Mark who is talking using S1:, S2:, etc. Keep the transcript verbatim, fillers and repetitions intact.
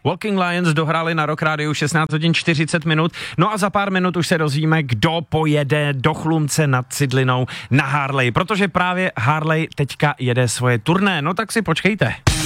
S1: Walking Lions dohráli na Rock Rádiu šestnáct hodin čtyřicet minut, no a za pár minut už se dozvíme, kdo pojede do Chlumce nad Cidlinou na Harley, protože právě Harley teďka jede svoje turné, no tak si počkejte.